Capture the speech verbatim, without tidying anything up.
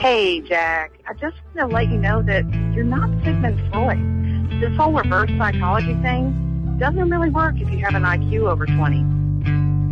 Hey, Jack. I just want to let you know that you're not Sigmund Freud. This whole reverse psychology thing doesn't really work if you have an I Q over twenty.